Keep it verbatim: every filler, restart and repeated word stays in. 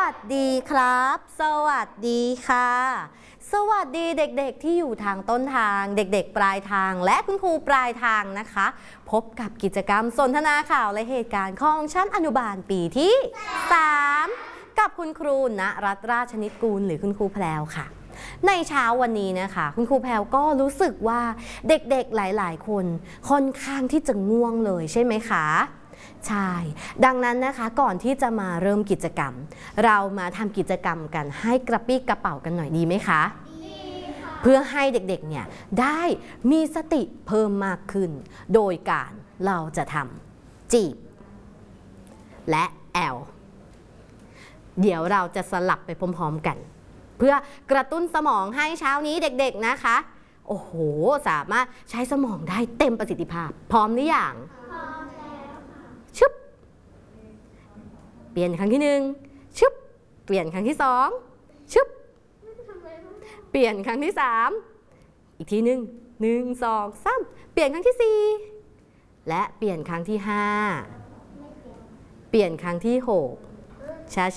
สดีครับสวัสดีค่ะสวัสดีเด็กๆที่อยู่ทางต้นทางเด็กๆปลายทางและคุณครูปลายทางนะคะพบกับกิจกรรมสนทนาข่าวและเหตุการณ์ของชั้นอนุบาลปีที่สามกับคุณครูณรัตน์ราชนิตกูลหรือคุณครูแพรวค่ะในเช้าวันนี้นะคะคุณครูแพรวก็รู้สึกว่าเด็กๆหลายๆคนค่อนข้างที่จะง่วงเลยใช่ไหมคะใช่ดังนั้นนะคะก่อนที่จะมาเริ่มกิจกรรมเรามาทำกิจกรรมกันให้กระปี้กระเป๋ากันหน่อยดีไหมคะดีค่ะเพื่อให้เด็กๆเนี่ยได้มีสติเพิ่มมากขึ้นโดยการเราจะทำจีบและแอลเดี๋ยวเราจะสลับไปพร้อมๆกันเพื่อกระตุ้นสมองให้เช้านี้เด็กๆนะคะโอ้โหสามารถใช้สมองได้เต็มประสิทธิภาพพร้อมหรือยังชึบเปลี่ยนครั้งที่หนึ่งชึบเปลี่ยนครั้งที่สองชึบเปลี่ยนครั้งที่สามอีกทีหนึ่งหนึ่งสองสามเปลี่ยนครั้งที่สี่และเปลี่ยนครั้งที่ห้าเปลี่ยนครั้งที่หก